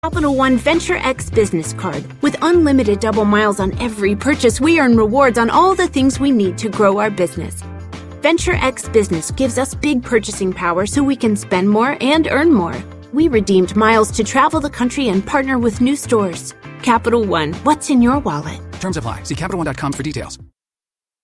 Capital One Venture X Business Card. With unlimited double miles on every purchase, we earn rewards on all the things we need to grow our business. Venture X Business gives us big purchasing power so we can spend more and earn more. We redeemed miles to travel the country and partner with new stores. Capital One, what's in your wallet? Terms apply. See CapitalOne.com for details.